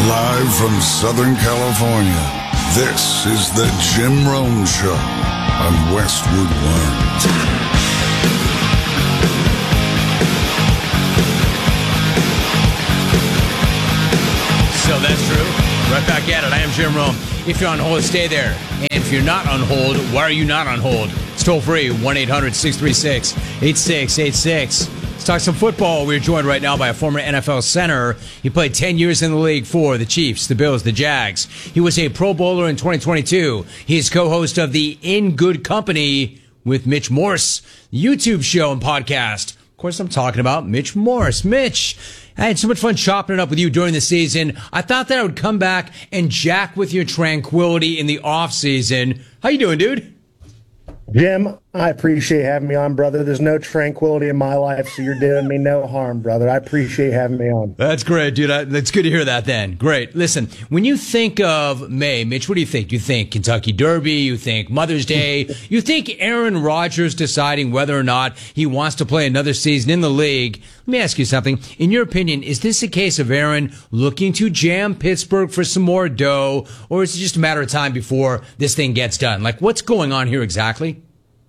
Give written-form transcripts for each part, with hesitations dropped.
Live from Southern California, this is the Jim Rome Show on Westwood One. So that's true. Right back at it. I am Jim Rome. If you're on hold, stay there. And if you're not on hold, why are you not on hold? It's toll free, 1-800-636-8686. Let's talk some football. We're joined right now by a former NFL center. He played 10 years in the league for the Chiefs, the Bills, the Jags. He was a Pro Bowler in 2022. He is co-host of the In Good Company with Mitch Morse YouTube show and podcast. Of course, I'm talking about Mitch Morse. Mitch, I had so much fun chopping it up with you during the season. I thought that I would come back and jack with your tranquility in the off season. How you doing, dude? Jim, I appreciate having me on, brother. There's no tranquility in my life, so you're doing me no harm, brother. I appreciate having me on. That's great, dude. That's good to hear that then. Great. Listen, when you think of May, Mitch, what do you think? You think Kentucky Derby? You think Mother's Day? You think Aaron Rodgers deciding whether or not he wants to play another season in the league? Let me ask you something. In your opinion, is this a case of Aaron looking to jam Pittsburgh for some more dough, or is it just a matter of time before this thing gets done? Like, what's going on here exactly?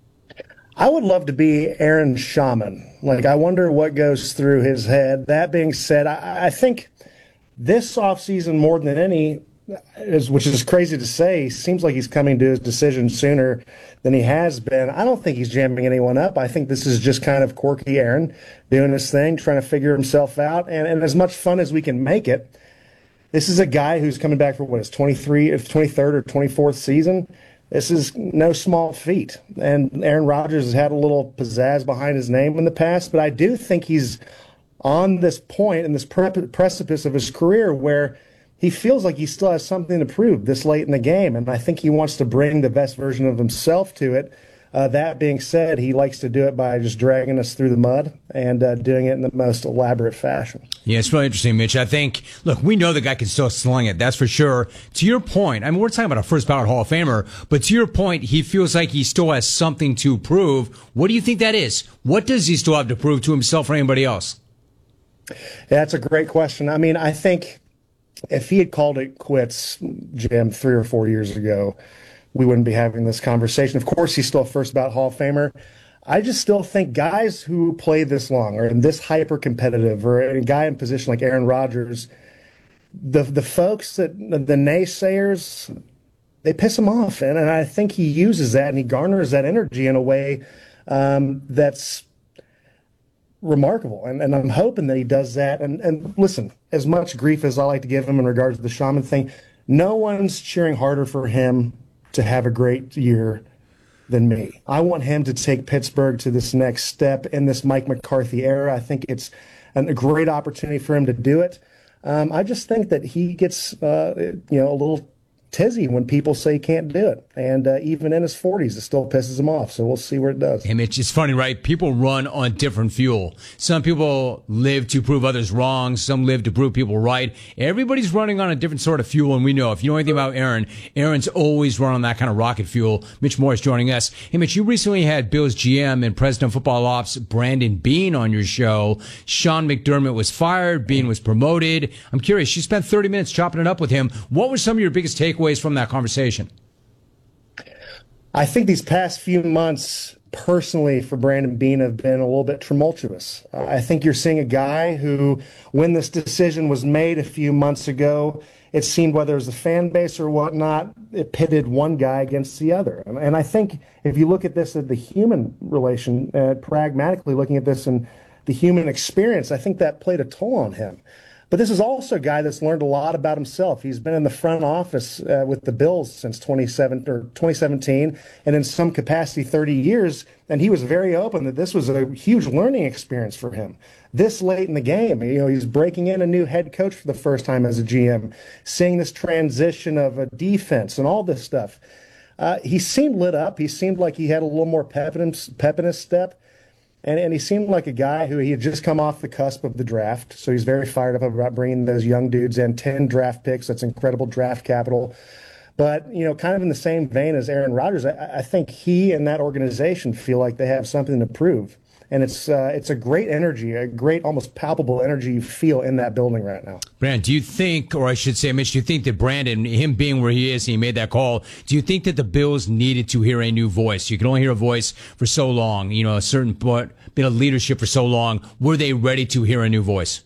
I would love to be Aaron Shaman. Like, I wonder what goes through his head. That being said, I think this offseason more than any, which is crazy to say, seems like he's coming to his decision sooner than he has been. I don't think he's jamming anyone up. I think this is just kind of quirky Aaron doing his thing, trying to figure himself out. And as much fun as we can make it, this is a guy who's coming back for what, his 23rd or 24th season. This is no small feat. And Aaron Rodgers has had a little pizzazz behind his name in the past, but I do think he's on this point in this precipice of his career where he feels like he still has something to prove this late in the game. And I think he wants to bring the best version of himself to it. That being said, he likes to do it by just dragging us through the mud and doing it in the most elaborate fashion. Yeah, it's really interesting, Mitch. I think, look, we know the guy can still sling it. That's for sure. To your point, I mean, we're talking about a first ballot Hall of Famer, but to your point, he feels like he still has something to prove. What do you think that is? What does he still have to prove to himself or anybody else? Yeah, that's a great question. I mean, I think if he had called it quits, Jim, 3 or 4 years ago, we wouldn't be having this conversation. Of course, he's still a first ballot Hall of Famer. I just still think guys who play this long or in this hyper competitive or a guy in position like Aaron Rodgers, the folks that the naysayers, they piss him off. And I think he uses that and he garners that energy in a way that's remarkable. And I'm hoping that he does that. And listen, as much grief as I like to give him in regards to the Shaman thing, no one's cheering harder for him to have a great year than me. I want him to take Pittsburgh to this next step in this Mike McCarthy era. I think it's a great opportunity for him to do it. I just think that he gets a little tizzy when people say he can't do it. And even in his 40s, it still pisses him off. So we'll see where it does. Hey, Mitch, it's funny, right? People run on different fuel. Some people live to prove others wrong. Some live to prove people right. Everybody's running on a different sort of fuel. And we know, if you know anything about Aaron, Aaron's always run on that kind of rocket fuel. Mitch Morse joining us. Hey, Mitch, you recently had Bills GM and President of Football Ops Brandon Beane on your show. Sean McDermott was fired. Beane was promoted. I'm curious, you spent 30 minutes chopping it up with him. What were some of your biggest takeaways from that conversation? I think these past few months, personally, for Brandon Beane have been a little bit tumultuous. I think you're seeing a guy who, when this decision was made a few months ago, it seemed, whether it was the fan base or whatnot, it pitted one guy against the other. And I think if you look at this at the human relation, pragmatically looking at this and the human experience, I think that played a toll on him. But this is also a guy that's learned a lot about himself. He's been in the front office with the Bills since 2017, and in some capacity 30 years, and he was very open that this was a huge learning experience for him. This late in the game, he's breaking in a new head coach for the first time as a GM, seeing this transition of a defense and all this stuff. He seemed lit up. He seemed like he had a little more pep in his step. And he seemed like a guy who he had just come off the cusp of the draft. So he's very fired up about bringing those young dudes in, 10 draft picks. That's incredible draft capital. But, kind of in the same vein as Aaron Rodgers, I think he and that organization feel like they have something to prove. And it's a great energy, a great, almost palpable energy you feel in that building right now. Brandon, do you think, or I should say, Mitch, do you think that Brandon, him being where he is, and he made that call, do you think that the Bills needed to hear a new voice? You can only hear a voice for so long, a certain bit of leadership for so long. Were they ready to hear a new voice?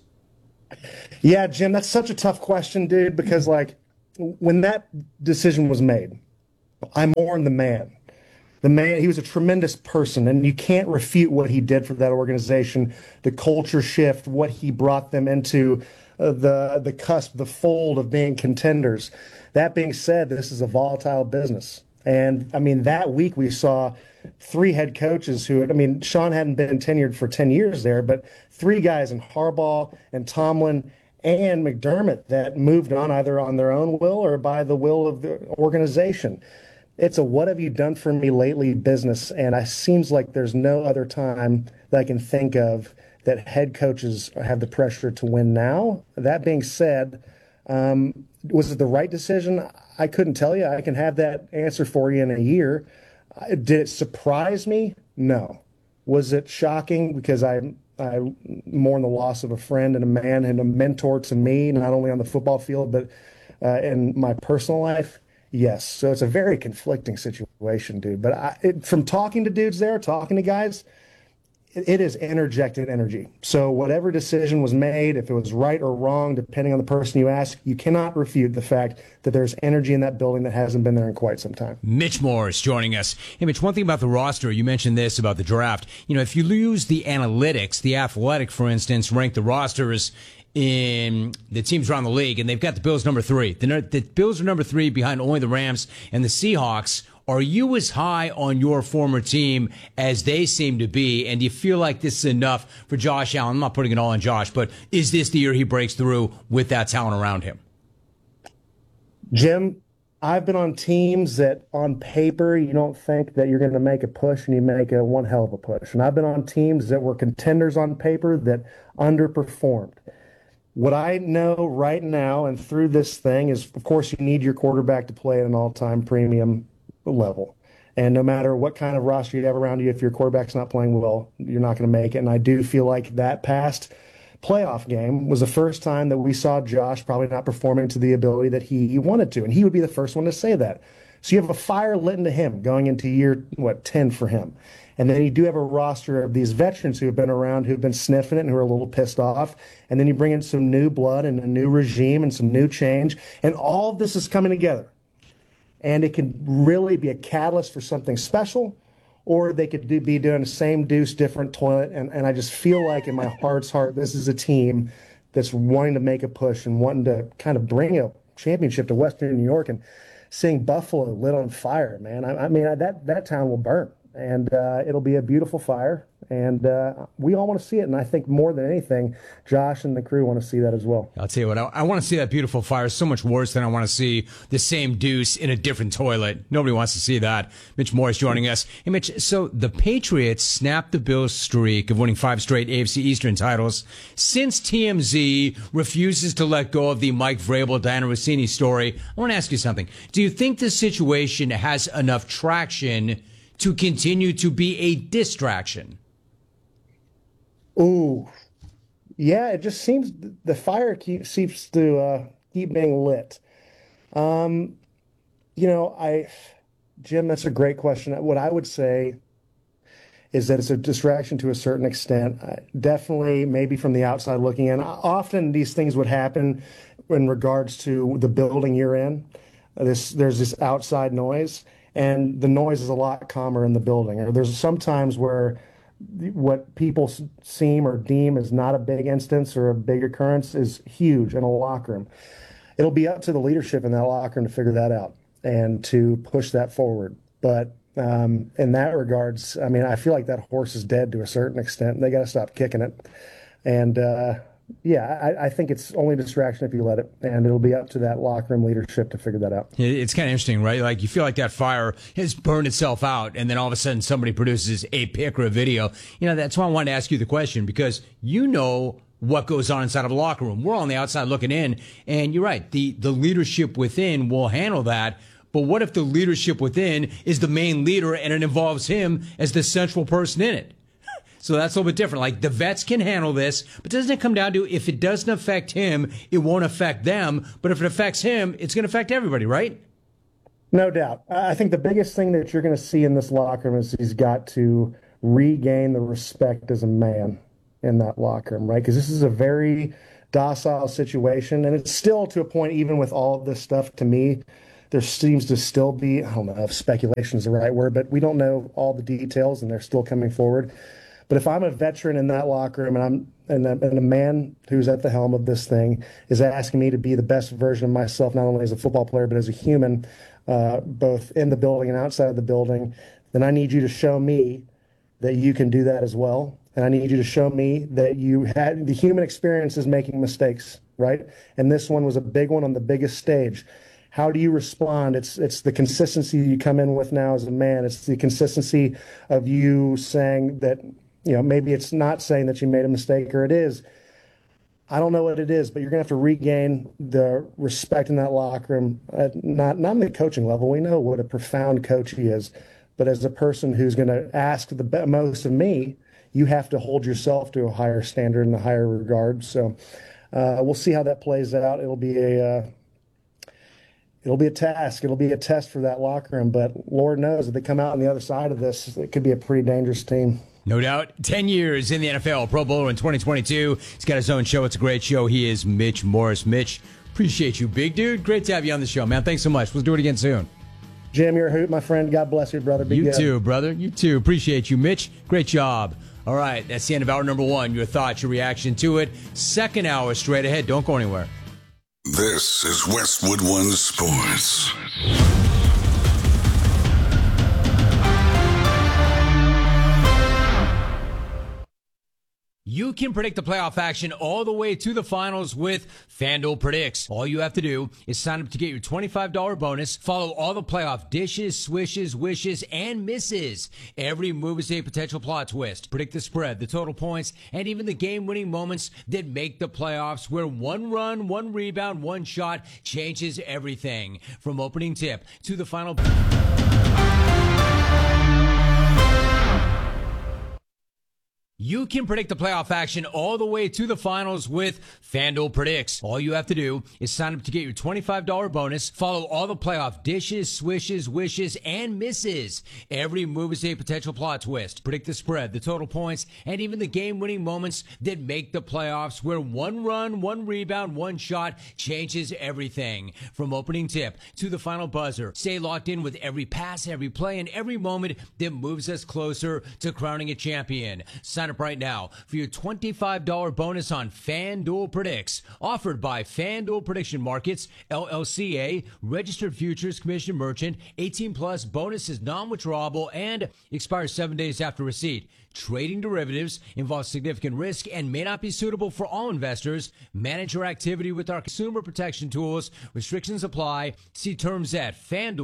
Yeah, Jim, that's such a tough question, dude, because when that decision was made, I mourn the man. The man, he was a tremendous person, and you can't refute what he did for that organization, the culture shift, what he brought them into the cusp, the fold of being contenders. That being said, this is a volatile business. And, I mean, that week we saw 3 head coaches Sean hadn't been tenured for 10 years there, but 3 guys in Harbaugh and Tomlin and McDermott that moved on either on their own will or by the will of the organization. It's a what have you done for me lately business, and it seems like there's no other time that I can think of that head coaches have the pressure to win now. That being said, was it the right decision? I couldn't tell you. I can have that answer for you in a year. Did it surprise me? No. Was it shocking because I mourn the loss of a friend and a man and a mentor to me, not only on the football field, but in my personal life? Yes. So it's a very conflicting situation, dude. But from talking to dudes there, talking to guys, it is interjected energy. So whatever decision was made, if it was right or wrong, depending on the person you ask, you cannot refute the fact that there's energy in that building that hasn't been there in quite some time. Mitch Morris joining us. Hey, Mitch, one thing about the roster, you mentioned this about the draft. If you use the analytics, The Athletic, for instance, ranked the rosters in the teams around the league, and they've got the Bills number 3. The Bills are number 3 behind only the Rams and the Seahawks. Are you as high on your former team as they seem to be? And do you feel like this is enough for Josh Allen? I'm not putting it all on Josh, but is this the year he breaks through with that talent around him? Jim, I've been on teams that on paper you don't think that you're going to make a push, and you make one hell of a push. And I've been on teams that were contenders on paper that underperformed. What I know right now and through this thing is, of course, you need your quarterback to play at an all-time premium level. And no matter what kind of roster you have around you, if your quarterback's not playing well, you're not going to make it. And I do feel like that past playoff game was the first time that we saw Josh probably not performing to the ability that he wanted to. And he would be the first one to say that. So you have a fire lit into him going into year, 10 for him. And then you do have a roster of these veterans who have been around, who've been sniffing it and who are a little pissed off. And then you bring in some new blood and a new regime and some new change. And all of this is coming together. And it can really be a catalyst for something special, or they could be doing the same deuce, different toilet. And I just feel like in my heart's heart, this is a team that's wanting to make a push and wanting to kind of bring a championship to Western New York. And seeing Buffalo lit on fire, man, I mean, that town will burn. And it'll be a beautiful fire. And we all want to see it. And I think more than anything, Josh and the crew want to see that as well. I'll tell you what, I want to see that beautiful fire so much worse than I want to see the same deuce in a different toilet. Nobody wants to see that. Mitch Morris joining us. Hey, Mitch, so the Patriots snapped the Bills' streak of winning 5 straight AFC Eastern titles since TMZ refuses to let go of the Mike Vrabel, Diana Rossini story. I want to ask you something. Do you think this situation has enough traction to continue to be a distraction? Ooh, yeah, it just seems the fire seems to keep being lit. Jim, that's a great question. What I would say is that it's a distraction to a certain extent. Definitely, maybe from the outside looking in. Often these things would happen in regards to the building you're in. There's this outside noise, and the noise is a lot calmer in the building. Or there's some times where what people seem or deem as not a big instance or a big occurrence is huge in a locker room. It'll be up to the leadership in that locker room to figure that out and to push that forward. But in that regards, I mean, I feel like that horse is dead to a certain extent. They got to stop kicking it. And I think it's only distraction if you let it, and it'll be up to that locker room leadership to figure that out. It's kind of interesting, right? Like, you feel like that fire has burned itself out, and then all of a sudden somebody produces a pic or a video. That's why I wanted to ask you the question, because what goes on inside of a locker room. We're on the outside looking in, and you're right, the leadership within will handle that. But what if the leadership within is the main leader and it involves him as the central person in it? So that's a little bit different. Like the vets can handle this, but doesn't it come down to if it doesn't affect him, it won't affect them. But if it affects him, it's going to affect everybody, right? No doubt. I think the biggest thing that you're going to see in this locker room is he's got to regain the respect as a man in that locker room, right? Because this is a very docile situation, and it's still to a point, even with all of this stuff, to me, there seems to still be, I don't know if speculation is the right word, but we don't know all the details, and they're still coming forward. But if I'm a veteran in that locker room and a man who's at the helm of this thing is asking me to be the best version of myself, not only as a football player, but as a human, both in the building and outside of the building, then I need you to show me that you can do that as well. And I need you to show me that you had the human experience is making mistakes, right? And this one was a big one on the biggest stage. How do you respond? It's the consistency you come in with now as a man. It's the consistency of you saying that, maybe it's not saying that you made a mistake, or it is. I don't know what it is, but you're going to have to regain the respect in that locker room, not on the coaching level. We know what a profound coach he is, but as a person who's going to ask the most of me, you have to hold yourself to a higher standard and a higher regard. So we'll see how that plays out. It'll be a task. It'll be a test for that locker room. But Lord knows if they come out on the other side of this, it could be a pretty dangerous team. No doubt. 10 years in the NFL, Pro Bowler in 2022. He's got his own show. It's a great show. He is Mitch Morse. Mitch, appreciate you, big dude. Great to have you on the show, man. Thanks so much. We'll do it again soon. Jim, you're a hoot, my friend. God bless you, brother. Be you good. too, brother. You too. Appreciate you, Mitch. Great job. All right, that's the end of hour number one. Your thoughts, your reaction to it. Second hour straight ahead. Don't go anywhere. This is Westwood One Sports. You can predict the playoff action all the way to the finals with FanDuel Predicts. All you have to do is sign up to get your $25 bonus. Follow all the playoff dishes, swishes, wishes, and misses. Every move is a potential plot twist. Predict the spread, the total points, and even the game-winning moments that make the playoffs, where one run, one rebound, one shot changes everything. From opening tip to the final... You can predict the playoff action all the way to the finals with FanDuel Predicts. All you have to do is sign up to get your $25 bonus. Follow all the playoff dishes, swishes, wishes, and misses. Every move is a potential plot twist. Predict the spread, the total points, and even the game-winning moments that make the playoffs, where one run, one rebound, one shot changes everything. From opening tip to the final buzzer, stay locked in with every pass, every play, and every moment that moves us closer to crowning a champion. Sign up right now for your $25 bonus on FanDuel Predicts, offered by FanDuel Prediction Markets, LLCA, registered futures commission merchant. 18 plus, bonus is non-withdrawable and expires 7 days after receipt. Trading derivatives involves significant risk and may not be suitable for all investors. Manage your activity with our consumer protection tools. Restrictions apply. See terms at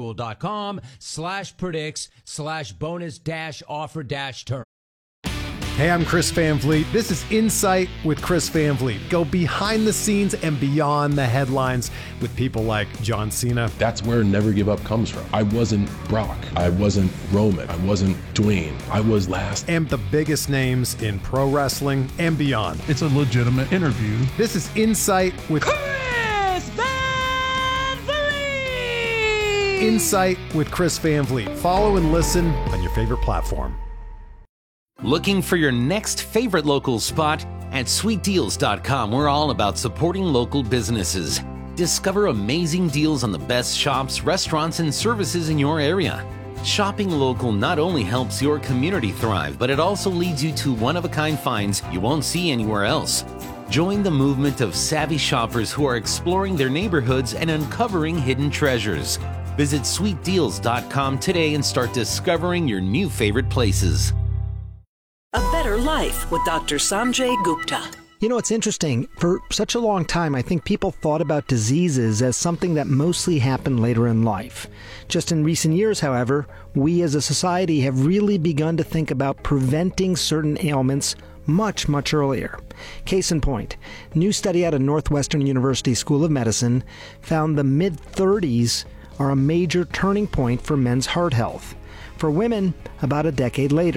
FanDuel.com/predicts/bonus-offer-term. Hey, I'm Chris Van Vliet. This is Insight with Chris Van Vliet. Go behind the scenes and beyond the headlines with people like John Cena. That's where Never Give Up comes from. I wasn't Brock. I wasn't Roman. I wasn't Dwayne. I was last. And the biggest names in pro wrestling and beyond. It's a legitimate interview. This is Insight with Chris Van Vliet! Insight with Chris Van Vliet. Follow and listen on your favorite platform. Looking for your next favorite local spot? At sweetdeals.com, we're all about supporting local businesses. Discover amazing deals on the best shops, restaurants, and services in your area. Shopping local not only helps your community thrive, but it also leads you to one-of-a-kind finds you won't see anywhere else. Join the movement of savvy shoppers who are exploring their neighborhoods and uncovering hidden treasures. Visit sweetdeals.com today and start discovering your new favorite places. A Better Life with Dr. Sanjay Gupta. You know, it's interesting. For such a long time, I think people thought about diseases as something that mostly happened later in life. Just in recent years, however, we as a society have really begun to think about preventing certain ailments much, much earlier. Case in point, new study out of Northwestern University School of Medicine found the mid-30s are a major turning point for men's heart health. For women, about a decade later.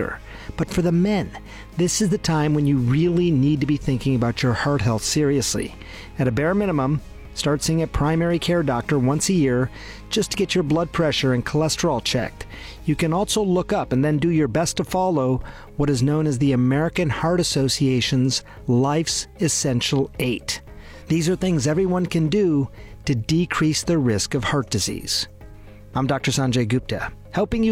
But for the men, this is the time when you really need to be thinking about your heart health seriously. At a bare minimum, start seeing a primary care doctor once a year just to get your blood pressure and cholesterol checked. You can also look up and then do your best to follow what is known as the American Heart Association's Life's Essential 8. These are things everyone can do to decrease the risk of heart disease. I'm Dr. Sanjay Gupta, helping you